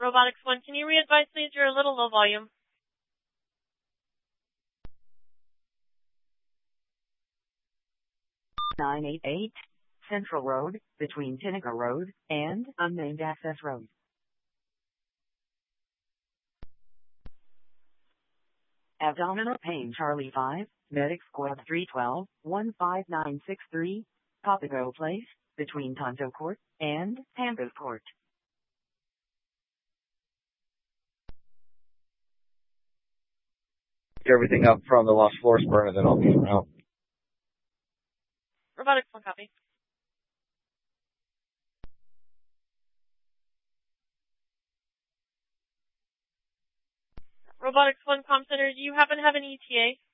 Robotics 1, can you re-advise, please? You're a little low volume. (988) Central Road, between Tinnica Road and Unnamed Access Road. Abdominal pain, Charlie 5, Medic Squad 312, 15963, Papago Place, between Tonto Court and Pampas Court. Everything up from the Lost Floors burner, then I'll be around. Robotics 1, copy. Robotics 1, Comm Center, do you happen to have an ETA?